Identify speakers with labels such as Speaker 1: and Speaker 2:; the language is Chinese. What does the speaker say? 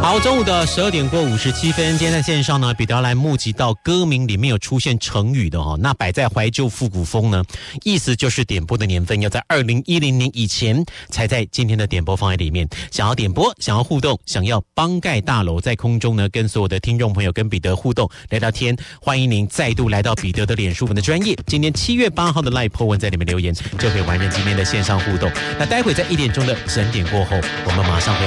Speaker 1: 好，中午的12点过57分，今天在线上呢，彼得要来募集到歌名里面有出现成语的那摆在怀旧复古风呢，意思就是点播的年份要在2010年以前才在今天的点播放在里面。想要点播，想要互动，想要帮盖大楼在空中呢跟所有的听众朋友跟彼得互动聊聊天，欢迎您再度来到彼得的脸书文的专页，今天7月8号的 LINE po 文在里面留言，就可以完成今天的线上互动。那待会在1点钟的整点过后，我们马上回来。